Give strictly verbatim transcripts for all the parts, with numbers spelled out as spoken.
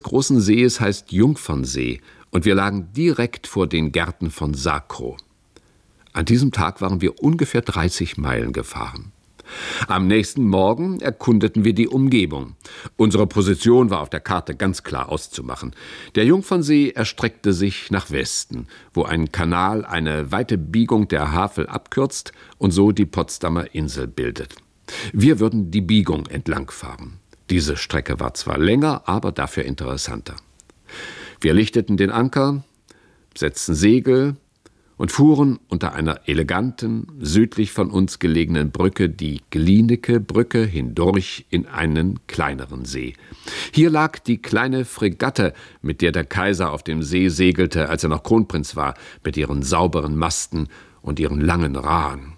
großen Sees heißt Jungfernsee und wir lagen direkt vor den Gärten von Sacro. An diesem Tag waren wir ungefähr dreißig Meilen gefahren. Am nächsten Morgen erkundeten wir die Umgebung. Unsere Position war auf der Karte ganz klar auszumachen. Der Jungfernsee erstreckte sich nach Westen, wo ein Kanal eine weite Biegung der Havel abkürzt und so die Potsdamer Insel bildet. Wir würden die Biegung entlangfahren. Diese Strecke war zwar länger, aber dafür interessanter. Wir lichteten den Anker, setzten Segel und fuhren unter einer eleganten, südlich von uns gelegenen Brücke, die Glienicke-Brücke, hindurch in einen kleineren See. Hier lag die kleine Fregatte, mit der der Kaiser auf dem See segelte, als er noch Kronprinz war, mit ihren sauberen Masten und ihren langen Rahen.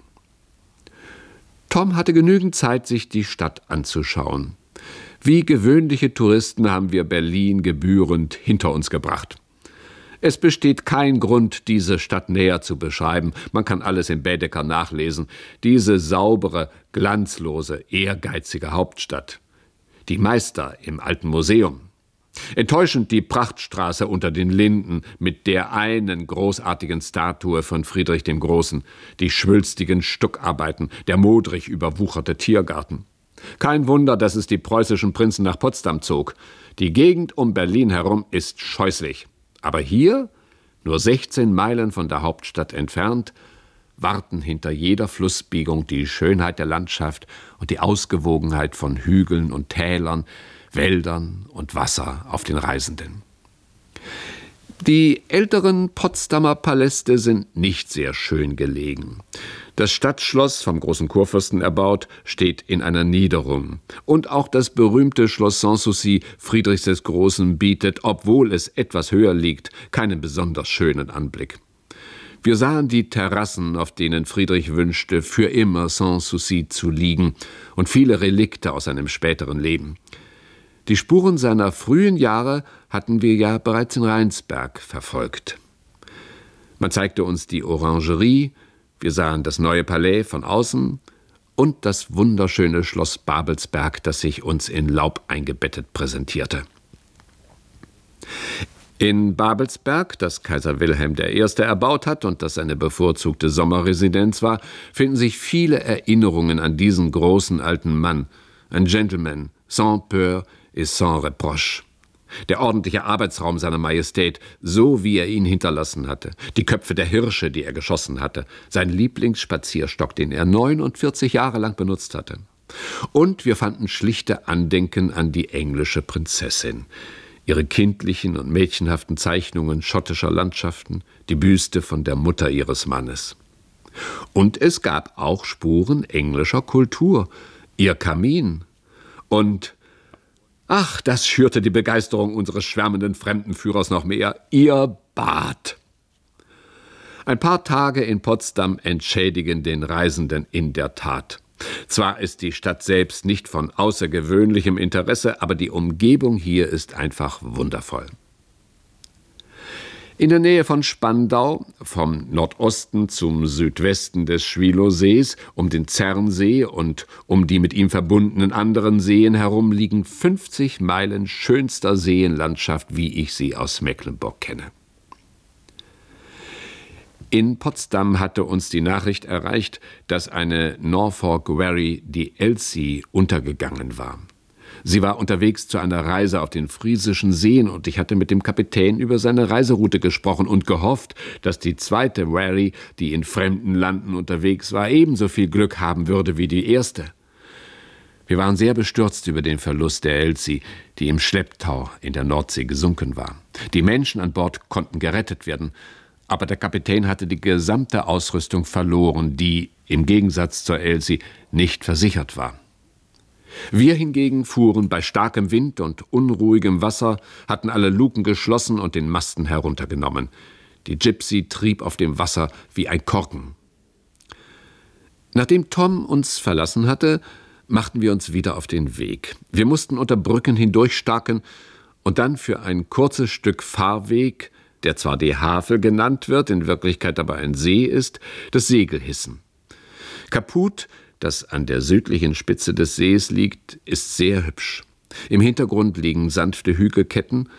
Tom hatte genügend Zeit, sich die Stadt anzuschauen. Wie gewöhnliche Touristen haben wir Berlin gebührend hinter uns gebracht. Es besteht kein Grund, diese Stadt näher zu beschreiben. Man kann alles in Baedeker nachlesen. Diese saubere, glanzlose, ehrgeizige Hauptstadt. Die Meister im Alten Museum. Enttäuschend die Prachtstraße unter den Linden mit der einen großartigen Statue von Friedrich dem Großen, die schwülstigen Stuckarbeiten, der modrig überwucherte Tiergarten. Kein Wunder, dass es die preußischen Prinzen nach Potsdam zog. Die Gegend um Berlin herum ist scheußlich. Aber hier, nur sechzehn Meilen von der Hauptstadt entfernt, warten hinter jeder Flussbiegung die Schönheit der Landschaft und die Ausgewogenheit von Hügeln und Tälern, Wäldern und Wasser auf den Reisenden. Die älteren Potsdamer Paläste sind nicht sehr schön gelegen. Das Stadtschloss, vom großen Kurfürsten erbaut, steht in einer Niederung. Und auch das berühmte Schloss Sanssouci Friedrichs des Großen bietet, obwohl es etwas höher liegt, keinen besonders schönen Anblick. Wir sahen die Terrassen, auf denen Friedrich wünschte, für immer Sanssouci zu liegen, und viele Relikte aus seinem späteren Leben. Die Spuren seiner frühen Jahre hatten wir ja bereits in Rheinsberg verfolgt. Man zeigte uns die Orangerie, wir sahen das neue Palais von außen und das wunderschöne Schloss Babelsberg, das sich uns in Laub eingebettet präsentierte. In Babelsberg, das Kaiser Wilhelm der Erste erbaut hat und das seine bevorzugte Sommerresidenz war, finden sich viele Erinnerungen an diesen großen alten Mann, ein Gentleman, sans peur et sans reproche. Der ordentliche Arbeitsraum seiner Majestät, so wie er ihn hinterlassen hatte, die Köpfe der Hirsche, die er geschossen hatte, sein Lieblingsspazierstock, den er neunundvierzig Jahre lang benutzt hatte. Und wir fanden schlichte Andenken an die englische Prinzessin, ihre kindlichen und mädchenhaften Zeichnungen schottischer Landschaften, die Büste von der Mutter ihres Mannes. Und es gab auch Spuren englischer Kultur, ihr Kamin und ach, das schürte die Begeisterung unseres schwärmenden Fremdenführers noch mehr. Ihr Bad. Ein paar Tage in Potsdam entschädigen den Reisenden in der Tat. Zwar ist die Stadt selbst nicht von außergewöhnlichem Interesse, aber die Umgebung hier ist einfach wundervoll. In der Nähe von Spandau, vom Nordosten zum Südwesten des Schwilowsees, um den Zernsee und um die mit ihm verbundenen anderen Seen herum, liegen fünfzig Meilen schönster Seenlandschaft, wie ich sie aus Mecklenburg kenne. In Potsdam hatte uns die Nachricht erreicht, dass eine Norfolk Wherry, die Elsie, untergegangen war. Sie war unterwegs zu einer Reise auf den Friesischen Seen und ich hatte mit dem Kapitän über seine Reiseroute gesprochen und gehofft, dass die zweite Wherry, die in fremden Landen unterwegs war, ebenso viel Glück haben würde wie die erste. Wir waren sehr bestürzt über den Verlust der Elsie, die im Schlepptau in der Nordsee gesunken war. Die Menschen an Bord konnten gerettet werden, aber der Kapitän hatte die gesamte Ausrüstung verloren, die, im Gegensatz zur Elsie, nicht versichert war. Wir hingegen fuhren bei starkem Wind und unruhigem Wasser, hatten alle Luken geschlossen und den Masten heruntergenommen. Die Gypsy trieb auf dem Wasser wie ein Korken. Nachdem Tom uns verlassen hatte, machten wir uns wieder auf den Weg. Wir mussten unter Brücken hindurchstarken und dann für ein kurzes Stück Fahrweg, der zwar die Havel genannt wird, in Wirklichkeit aber ein See ist, das Segel hissen. Kaput, das an der südlichen Spitze des Sees liegt, ist sehr hübsch. Im Hintergrund liegen sanfte Hügelketten